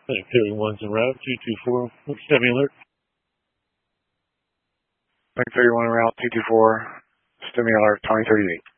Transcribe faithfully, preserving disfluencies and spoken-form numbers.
thirty-one's en route, two two four, Semi alert. thirty-one en route, two two four, Semi alert, twenty thirty-eight.